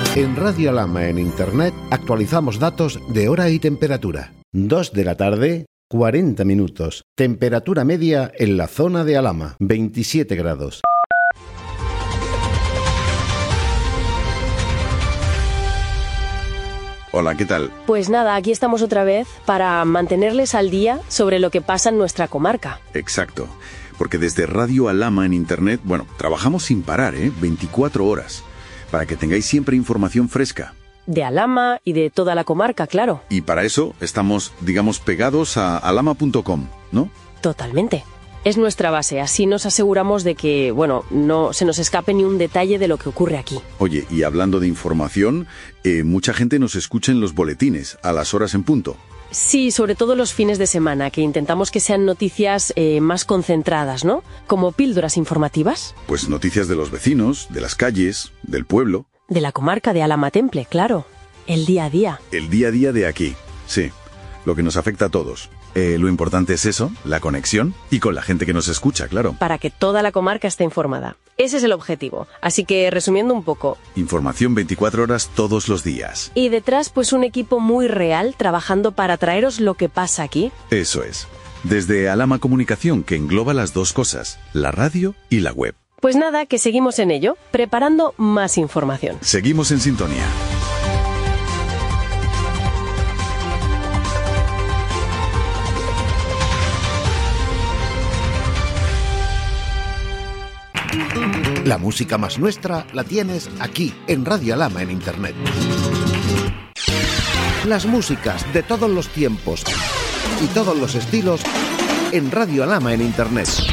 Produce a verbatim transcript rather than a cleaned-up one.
En Radio Alhama en Internet actualizamos datos de hora y temperatura. dos de la tarde, cuarenta minutos. Temperatura media en la zona de Alhama, veintisiete grados. Hola, ¿qué tal? Pues nada, aquí estamos otra vez para mantenerles al día sobre lo que pasa en nuestra comarca. Exacto, porque desde Radio Alhama en Internet, bueno, trabajamos sin parar, ¿eh? veinticuatro horas, para que tengáis siempre información fresca. De Alhama y de toda la comarca, claro. Y para eso estamos, digamos, pegados a alhama punto com, ¿no? Totalmente. Es nuestra base, así nos aseguramos de que, bueno, no se nos escape ni un detalle de lo que ocurre aquí. Oye, y hablando de información, eh, mucha gente nos escucha en los boletines, a las horas en punto. Sí, sobre todo los fines de semana, que intentamos que sean noticias eh, más concentradas, ¿no? Como píldoras informativas. Pues noticias de los vecinos, de las calles, del pueblo. De la comarca de Alhama Temple, claro. El día a día. El día a día de aquí, sí. Lo que nos afecta a todos. Eh, lo importante es eso, la conexión, y con la gente que nos escucha, claro. Para que toda la comarca esté informada. Ese es el objetivo. Así que, resumiendo un poco. Información veinticuatro horas todos los días. Y detrás, pues un equipo muy real trabajando para traeros lo que pasa aquí. Eso es. Desde Alhama Comunicación, que engloba las dos cosas, la radio y la web. Pues nada, que seguimos en ello, preparando más información. Seguimos en sintonía. La música más nuestra la tienes aquí, en Radio Alhama en Internet. Las músicas de todos los tiempos y todos los estilos en Radio Alhama en Internet.